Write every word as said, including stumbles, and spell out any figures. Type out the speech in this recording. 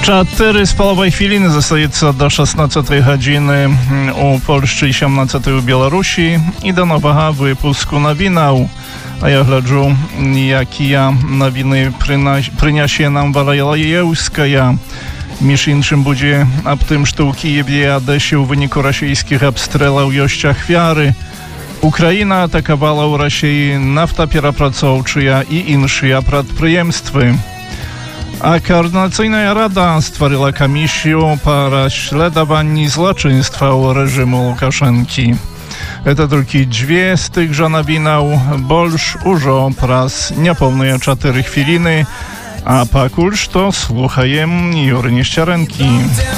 Cztery з половой хвилины застаецца до шестнадцатай гадзіны у Польшчы і сямнадцатай у Беларусі і да новага выпуску навінаў. А я гляджу, якія навіны прынясе нам Валаеўская. Між іншым будзе аб тым, што ў Кіеве і Адэсе ў выніку расійскіх абстрэлаў ёсць ахвяры. Украіна атакавала ў Расіі нафтаперапрацоўчыя і іншыя прадпрыемствы. А Координаційна рада створила комісію по розслідуванню злочинства у режиму Лукашенки. Это только две з тих же новинаў, больш ужо праз няпоўныя чатыры хвіліны. А пакуль што слухаем Юры Несцярэнкі.